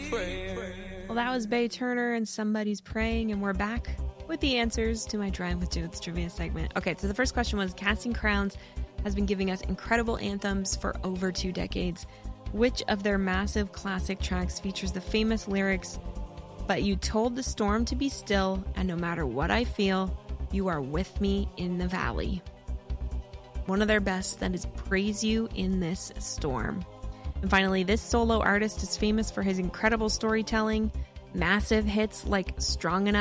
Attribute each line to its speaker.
Speaker 1: Well, that was Bay Turner and Somebody's Praying, and we're back with the answers to my Drive with Dudes trivia segment. Okay, so the first question was, Casting Crowns has been giving us incredible anthems for over 2 decades. Which of their massive classic tracks features the famous lyrics, "But you told the storm to be still, and no matter what I feel, you are with me in the valley"? One of their best, that is "Praise You in This Storm." And finally, this solo artist is famous for his incredible storytelling, massive hits like "Strong Enough"